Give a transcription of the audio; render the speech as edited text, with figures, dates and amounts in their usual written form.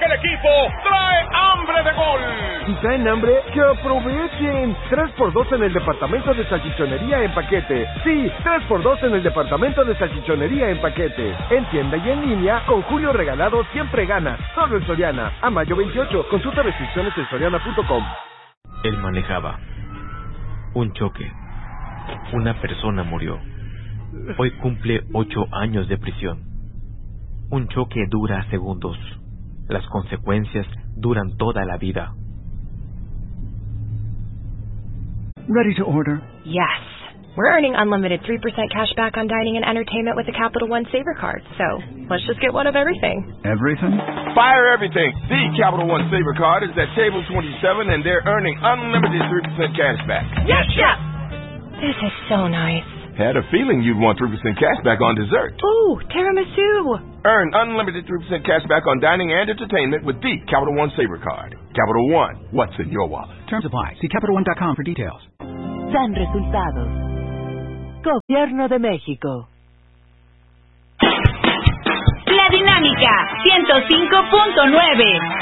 que el equipo trae hambre de gol. Si traen hambre, que aprovechen. 3x2 en el departamento de salchichonería en paquete. Sí, 3x2 en el departamento de salchichonería en paquete. En tienda y en línea, con Julio Regalado siempre ganas. Solo en Soriana. A mayo 28. Consulta restricciones en soriana.com. Él manejaba. Un choque. Una persona murió. Hoy cumple 8 años de prisión. Un choque dura segundos. Las consecuencias duran toda la vida. Ready to order? Yes. We're earning unlimited 3% cash back on dining and entertainment with the Capital One Saver Card. So, let's just get one of everything. Everything? Fire everything. The Capital One Saver Card is at table 27 and they're earning unlimited 3% cash back. Yes, Chef! This is so nice. Had a feeling you'd want 3% cash back on dessert. Ooh, tiramisu! Earn unlimited 3% cash back on dining and entertainment with the Capital One Saver Card. Capital One, what's in your wallet? Terms apply. See CapitalOne.com for details. Dan resultados. Gobierno de México. La Dinámica 105.9.